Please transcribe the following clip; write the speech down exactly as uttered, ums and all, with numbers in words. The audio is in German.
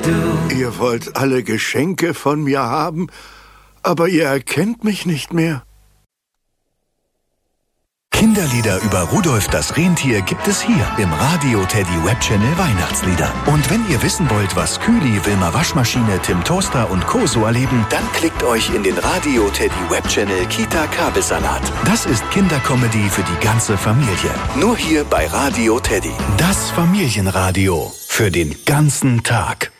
Ihr wollt alle Geschenke von mir haben, aber ihr erkennt mich nicht mehr. Kinderlieder über Rudolf das Rentier gibt es hier im Radio Teddy Webchannel Weihnachtslieder. Und wenn ihr wissen wollt, was Kühli, Wilma Waschmaschine, Tim Toaster und Co. so erleben, dann klickt euch in den Radio Teddy Webchannel Kita Kabelsalat. Das ist Kindercomedy für die ganze Familie. Nur hier bei Radio Teddy. Das Familienradio für den ganzen Tag.